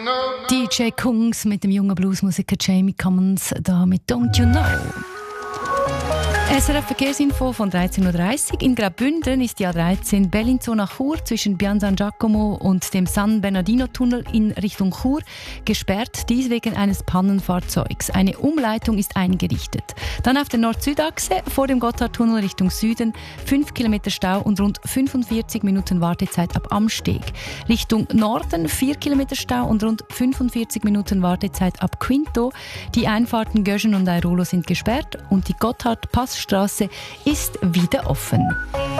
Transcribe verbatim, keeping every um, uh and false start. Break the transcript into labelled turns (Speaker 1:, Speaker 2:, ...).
Speaker 1: D J Kungs mit dem jungen Bluesmusiker Jamie Cummins da mit Don't You Know. S R F Verkehrsinfo von dreizehn Uhr dreißig. In Graubünden ist die A dreizehn Bellinzona Chur zwischen Pian Giacomo und dem San Bernardino-Tunnel in Richtung Chur gesperrt, dies wegen eines Pannenfahrzeugs. Eine Umleitung ist eingerichtet. Dann auf der Nord-Süd-Achse vor dem Gotthardtunnel Richtung Süden fünf Kilometer Stau und rund fünfundvierzig Minuten Wartezeit ab Amsteg. Richtung Norden vier Kilometer Stau und rund fünfundvierzig Minuten Wartezeit ab Quinto. Die Einfahrten Göschen und Airolo sind gesperrt und die Gotthard-Passstraße ist wieder offen.